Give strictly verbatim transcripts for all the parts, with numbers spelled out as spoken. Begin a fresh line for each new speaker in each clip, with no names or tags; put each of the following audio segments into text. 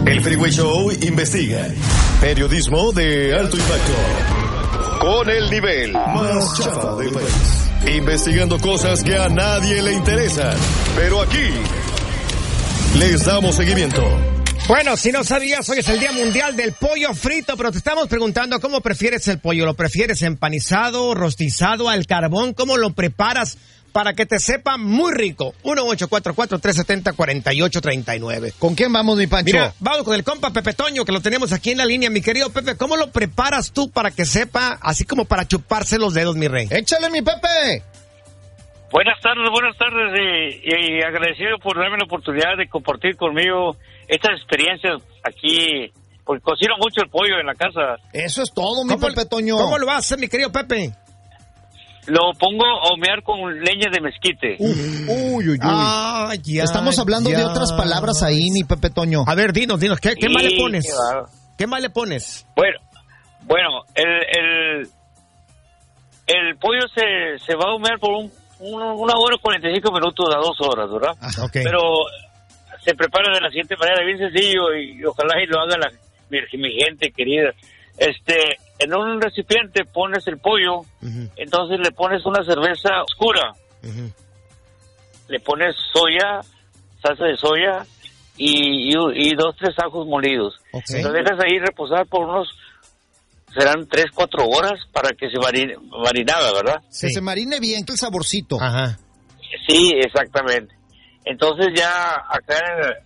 El Freeway Show investiga. Periodismo de alto impacto. Con el nivel más chafa del país. Investigando cosas que a nadie le interesan. Pero aquí les damos seguimiento.
Bueno, si no sabías, hoy es el Día Mundial del Pollo Frito, pero te estamos preguntando cómo prefieres el pollo. ¿Lo prefieres empanizado, rostizado, al carbón? ¿Cómo lo preparas para que te sepa muy rico? uno ocho cuatro cuatro, tres siete cero, cuatro ocho tres nueve.
¿Con quién vamos, mi Pancho?
Mira, vamos con el compa Pepe Toño, que lo tenemos aquí en la línea. Mi querido Pepe, ¿cómo lo preparas tú para que sepa, así como para chuparse los dedos, mi rey?
¡Échale, mi Pepe!
Buenas tardes, buenas tardes, y, y agradecido por darme la oportunidad de compartir conmigo estas experiencias aquí, porque cocino mucho el pollo en la casa.
Eso es todo, mi Pepe Toño.
¿Cómo lo vas a hacer, mi querido Pepe?
Lo pongo a humear con leña de mezquite.
Uy, uy, uy.
Ah, ya,
Estamos hablando
ya.
de otras palabras ahí, mi Pepe Toño.
A ver, dinos, dinos, ¿qué, qué
Sí,
más le pones?
qué bárbaro.
¿Qué más le pones?
Bueno, bueno, el, el, el pollo se, se va a humear por un, un, una hora y cuarenta y cinco minutos a dos horas, ¿verdad?
Ah, okay.
Pero se prepara de la siguiente manera, bien sencillo, y, y ojalá y lo haga la, mi, mi gente querida. Este, en un recipiente pones el pollo, uh-huh. Entonces le pones una cerveza oscura, uh-huh. Le pones soya, salsa de soya y, y, y dos, tres ajos molidos. Okay. Lo dejas ahí reposar por unos, serán tres, cuatro horas para que se marine, marinada, ¿verdad?
Sí. Que se marine bien, que el saborcito.
Ajá.
Sí, exactamente. Entonces ya acá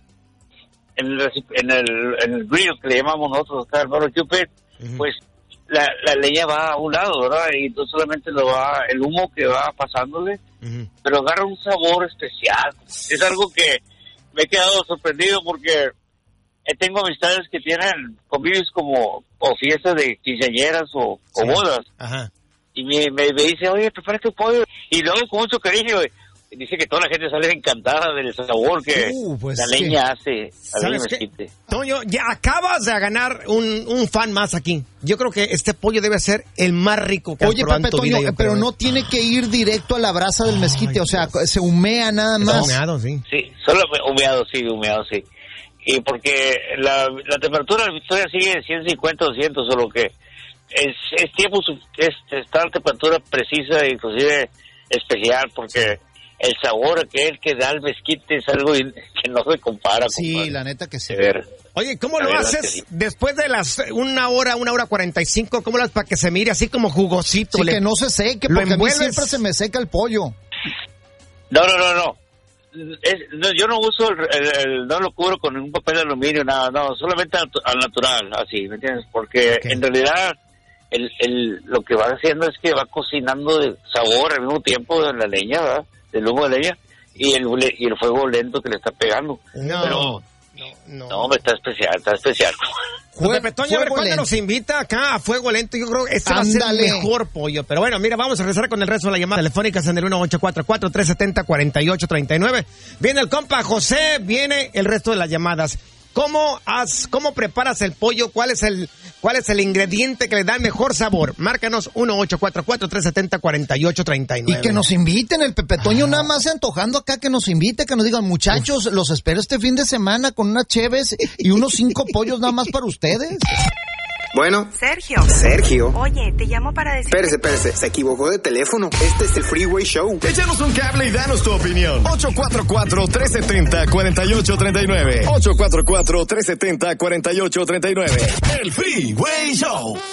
en el, en el, en el, en el grill que le llamamos nosotros acá, el barbecue pit, uh-huh. Pues la, la leña va a un lado, ¿verdad? Y entonces solamente lo va, el humo que va pasándole, uh-huh. Pero agarra un sabor especial. Es algo que me he quedado sorprendido porque tengo amistades que tienen convivios como, o fiestas de quinceañeras o, sí. O bodas. Ajá. Y me, me, me dice, oye, prepara tu pollo. Y luego con mucho cariño, dice que toda la gente sale encantada del sabor que uh, pues la leña hace.
¿Sabes qué? Toño, ya acabas de ganar un, un fan más aquí. Yo creo que este pollo debe ser el más rico que has probado en tu vida.
Oye, Pepe Toño, pero no tiene que ir directo a la brasa del mezquite, Ay, o sea, Dios. Se humea nada más.
Está humeado, sí.
Sí, solo humeado, sí, humeado, sí. Y porque la, la temperatura de Victoria sigue en ciento cincuenta, doscientos, solo que es, es tiempo, es, está a la temperatura precisa, inclusive especial, porque el sabor que el que da el mezquite es algo que no se compara.
Sí, compadre. La neta que sí.
Oye, ¿cómo la lo haces sí. Después de las una hora, una hora cuarenta y cinco? ¿Cómo lo haces para que se mire así como jugosito?
Sí,
Le,
que no se seque, porque a mí siempre se me seca el pollo.
No, no, no, no. Es, no yo no uso, el, el, el, no lo cubro con un papel de aluminio, nada, no, solamente al, al natural, así, ¿me entiendes? Porque okay. En realidad el, el, lo que va haciendo es que va cocinando de sabor al mismo tiempo de la leña, ¿verdad? Del humo de leña y el y el fuego lento que le está pegando.
No,
pero
no, no.
No, me está especial, está especial.
Pues Pepe Toño, a ver cuándo nos invita acá a Fuego Lento. Yo creo que este Ándale. va a ser el mejor pollo. Pero bueno, mira, vamos a regresar con el resto de las llamadas telefónicas en el uno ocho cuatro cuatro, tres siete cero, cuatro ocho tres nueve. Viene el compa José, viene el resto de las llamadas. ¿Cómo has, cómo preparas el pollo? ¿Cuál es el, cuál es el ingrediente que le da el mejor sabor? Márcanos uno ocho cuatro cuatro, tres siete cero, cuatro ocho tres nueve.
Y que nos inviten, el Pepe Toño ah. nada más se antojando acá, que nos invite, que nos digan, muchachos, Uf. los espero este fin de semana con unas cheves y unos cinco pollos nada más para ustedes.
Bueno.
Sergio.
Sergio.
Oye, te llamo para decir...
Espérese, espérese, se equivocó de teléfono. Este es el Freeway Show.
Échanos un cable y danos tu opinión. ocho cuatro cuatro, tres siete cero, cuatro ocho tres nueve. ocho cuatro cuatro, tres siete cero, cuatro ocho tres nueve. El Freeway Show.